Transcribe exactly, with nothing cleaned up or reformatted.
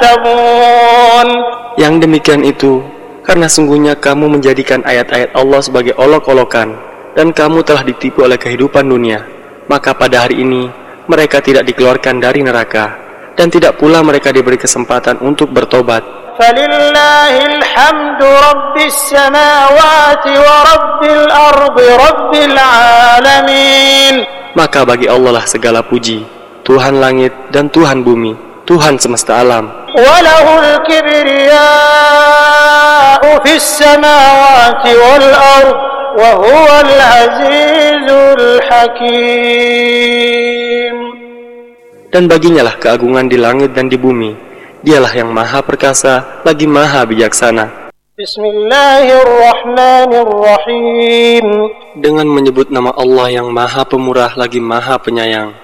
Yang demikian itu karena sungguhnya kamu menjadikan ayat-ayat Allah sebagai olok-olokan dan kamu telah ditipu oleh kehidupan dunia. Maka pada hari ini mereka tidak dikeluarkan dari neraka dan tidak pula mereka diberi kesempatan untuk bertobat. Falillahil hamdu rabbis samawati wa rabbil ardi rabbil alamin. Maka bagi Allah lah segala puji, Tuhan langit dan Tuhan bumi, Tuhan semesta alam. Walahul kibriya'u fis samawati wal ard wa huwal azizul hakim. Dan baginya lah keagungan di langit dan di bumi. Dialah yang maha perkasa lagi maha bijaksana. Bismillahirrahmanirrahim. Dengan menyebut nama Allah yang maha pemurah lagi maha penyayang.